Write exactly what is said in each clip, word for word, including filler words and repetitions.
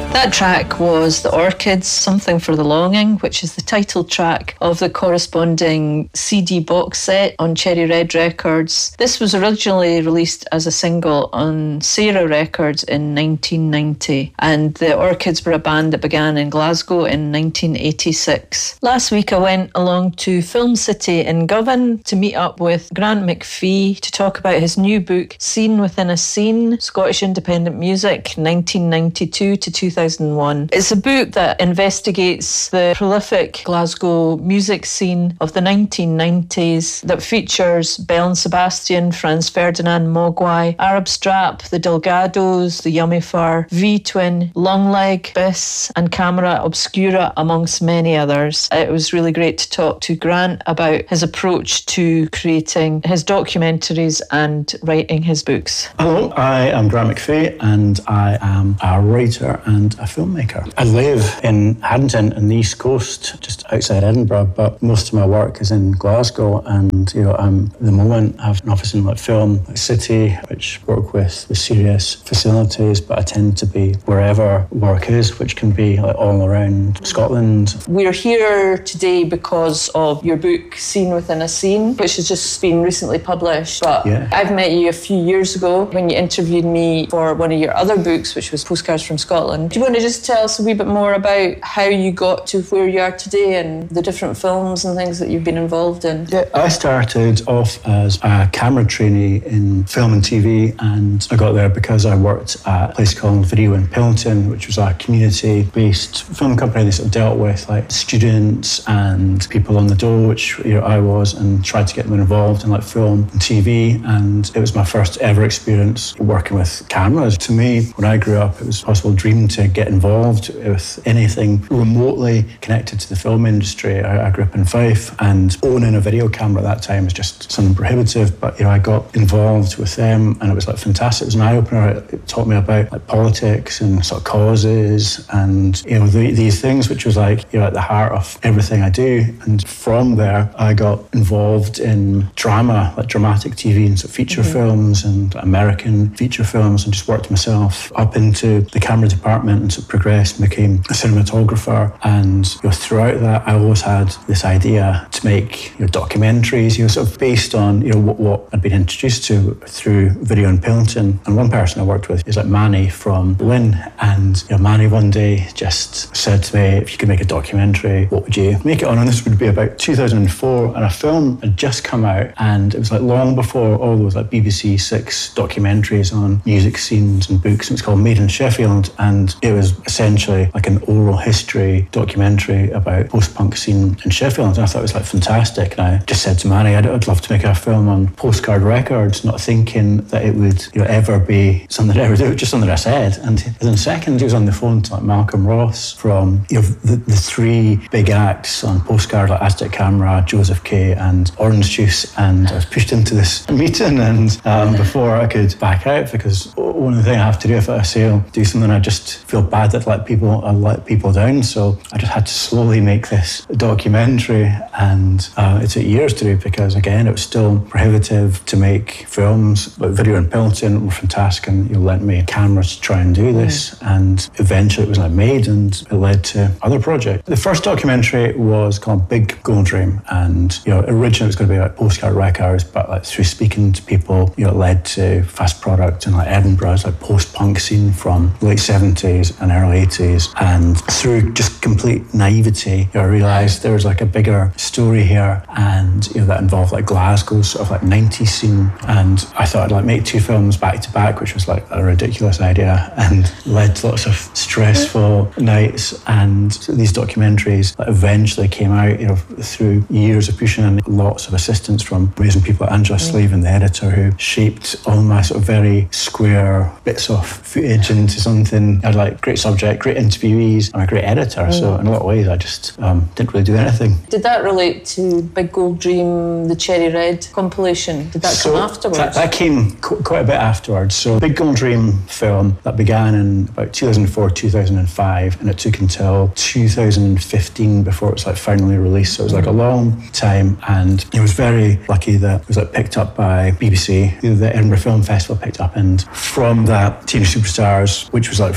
That track was The Orchids, Something for the Longing, which is the title track of the corresponding C D box set on Cherry Red Records. This was originally released as a single on Sarah Records in nineteen ninety, and the Orchids were a band that began in Glasgow in nineteen eighty-six. Last week I went along to Film City in Govan to meet up with Grant McPhee to talk about his new book, Scene Within a Scene, Scottish Independent Music, nineteen ninety-two to two thousand one. It's a book that investigates the prolific Glasgow music scene of the nineteen nineties that features Belle and Sebastian, Franz Ferdinand Mogwai, Arab Strap, the Delgados, the Yummy Fur, V-Twin, Longleg, Biss and Camera Obscura, amongst many others. It was really great to talk to Grant about his approach to creating his documentaries and writing his books. Hello, I am Grant McPhee and I am a writer and a filmmaker. I live in Haddington in the East Coast, just outside Edinburgh, but most of my work is in Glasgow, and you know, I'm at the moment I have an office in like Film City, which work with, with serious facilities, but I tend to be wherever work is, which can be like all around Scotland. We're here today because of your book, Scene Within a Scene, which has just been recently published. But yeah. I've met you a few years ago when you interviewed me for one of your other books, which was Postcards from Scotland. Do you want to just tell us a wee bit more about how you got to where you are today and the different films and things that you've been involved in? Yeah, I started off as a camera trainee in film and T V, and I got there because I worked at a place called Video in Pilton, which was a community-based film company that sort of dealt with like students and people on the dole, which you know I was, and tried to get them involved in like film and T V. And it was my first ever experience working with cameras. To me, when I grew up, it was a possible dream to get involved with anything remotely connected to the film industry. I, I grew up in Fife, and owning a video camera at that time was just something prohibitive. But you know, I got involved with them, and it was like fantastic. It was an eye opener. It, it taught me about like politics and sort of causes, and you know the, these things, which was like you know at the heart of everything I do. And from there, I got involved in drama, like dramatic T V and sort of feature mm-hmm. films and American feature films, and just worked myself up into the camera department and sort of progressed and became a cinematographer. And you know, throughout that, I always had this idea to make you know, documentaries, you know, sort of based on you know what, what I'd been introduced to through Video in Pilton. And one person I worked with is like Manny from Berlin, and you know, Manny one day just said to me, if you could make a documentary, what would you make it on? And this would be about two thousand four, and a film had just come out, and it was like long before all those like B B C Six documentaries on music scenes and books. It was called Made in Sheffield, and it was essentially like an oral history documentary about post-punk scene in Sheffield. And I thought it was like fantastic, and I just said to Manny, I'd, I'd love to make a film on Postcard Records, not thinking that it would you know, ever be something I'd ever do, just something I said. And within seconds, he was on the phone to like Malcolm Ross from you know the, the three big acts on Postcard, like Aztec Camera, Joseph K and Orange Juice, and I was pushed into this meeting, and um, before I could back out, because one of the things I have to do if I say I'll do something, I just feel bad that let people I let people down. So I just had to slowly make this documentary, and uh, it took years to do, because again it was still prohibitive to make films. But Video in Pilton were fantastic, and you know, lent me cameras to try and do this, mm. and eventually it was like made, and it led to other projects. The first documentary was called Big Gold Dream, and you know originally it was going to be like Postcard Records, but like through speaking to people, you know, it led to Fast Product and like Edinburgh's like post-punk scene from late seventies and early eighties. And through just complete naivety, you know, I realised there was like a bigger story here, and you know that involved like Glasgow's sort of like nineties scene. And I thought I'd like make two films back to back, which was like a ridiculous idea, and led to lots of stressful nights. And so these documentaries that eventually came out, you know, through years of pushing and lots of assistance from amazing people like Angela Slavin, the editor, who shaped all my sort of very square bits of footage into something. I had like great subject, great interviewees, and a great editor. Mm. So in a lot of ways, I just um, didn't really do anything. Did that relate to Big Gold Dream, the Cherry Red compilation? Did that so come afterwards? That, that came qu- quite a bit afterwards. So Big Gold Dream film, that began in about two thousand four, two thousand five, and it took until two thousand fifteen before it was like finally released. So it was like a long time, and it was very lucky that it was like picked up by B B C. The Edinburgh Film Festival picked up, and from that, Teenage Superstars, which was like filmed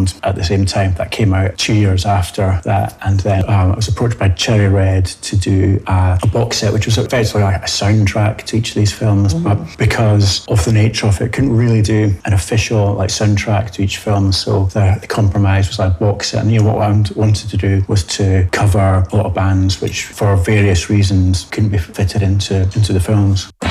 filmed at the same time. That came out two years after that. And then um, I was approached by Cherry Red to do a, a box set, which was effectively like a soundtrack to each of these films. Mm-hmm. But because of the nature of it, couldn't really do an official like soundtrack to each film. So the, the compromise was like a box set. And you know, what I wanted to do was to cover a lot of bands which, for various reasons, couldn't be fitted into, into the films.